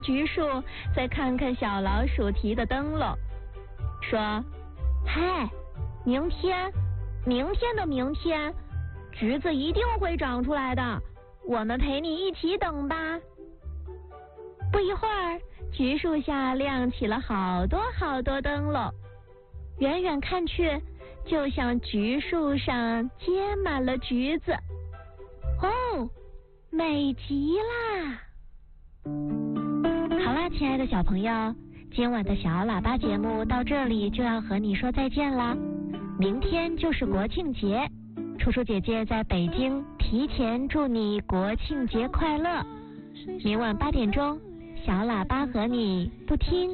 橘树再看看小老鼠提的灯笼，说：“嗨，明天的明天，橘子一定会长出来的，我们陪你一起等吧。”不一会儿，橘树下亮起了好多好多灯笼，远远看去，就像橘树上结满了橘子。哦，美极啦！好啦，亲爱的小朋友，今晚的小喇叭节目到这里就要和你说再见啦。明天就是国庆节，楚楚姐姐在北京提前祝你国庆节快乐。明晚8点钟，小喇叭和你不听